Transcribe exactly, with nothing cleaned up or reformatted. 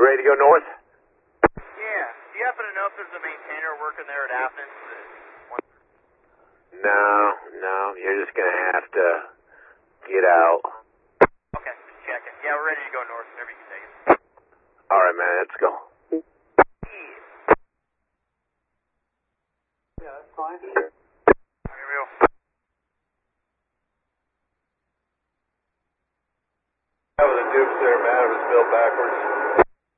ready to go north? Yeah. Do you happen to know if there's a maintainer working there at Athens? No, no. You're just gonna have to get out. Okay, just checking. Yeah, we're ready to go north whenever you can take it. All right, man. Let's go. Yeah, that's fine.